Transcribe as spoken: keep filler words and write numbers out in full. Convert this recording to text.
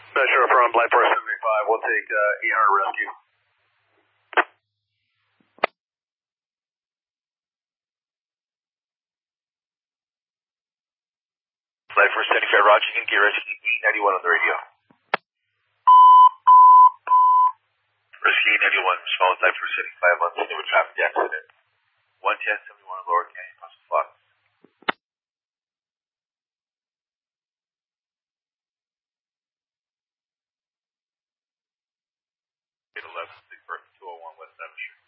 Metro from Light Force seventy-five, we'll take uh, eight hundred rescue. Light Force seventy-five, Roger, you can get rescue eight ninety-one on the radio. Rescue eight ninety-one, small Light Force seventy-five on scene of a traffic accident. one ten seventy-one Lower Canyon, Muscle Fox. eleven, six, two oh one West Avenue.